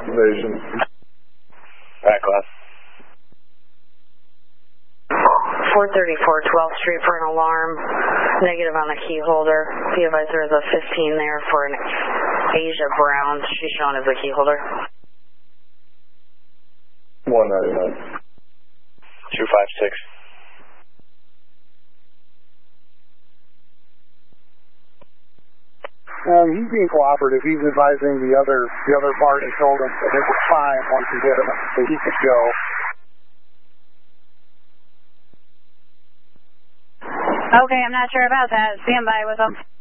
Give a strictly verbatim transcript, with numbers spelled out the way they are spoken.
observation. Back class. four thirty-four twelfth Street for an alarm. Negative on the key holder. Be advised there is a fifteen there for an Asia Brown. She's shown as a key holder. one ninety-nine. two five six. Um, he's being cooperative. He's advising the other the other party told him that it was fine once he hit him, so he could go. Okay, I'm not sure about that. Stand by with him.